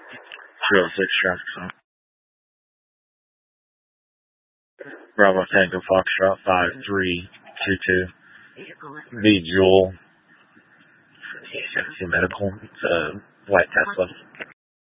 306 traffic stop. Bravo Tango Foxtrot 5322. The Jewel. Medical. It's a white Tesla.